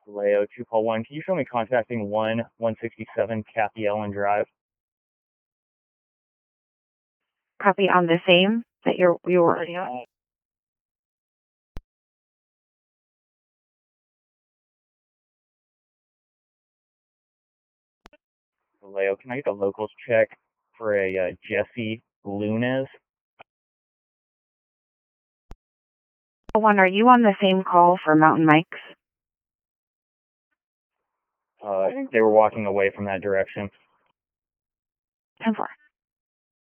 Leo 2 call 1. Can you show me contacting 167 Kathy Ellen Drive? Copy on the same that you were already on. Leo, can I get a locals check for a Jesse Lunez? 1, are you on the same call for Mountain Mike's? I think they were walking away from that direction. 10-4.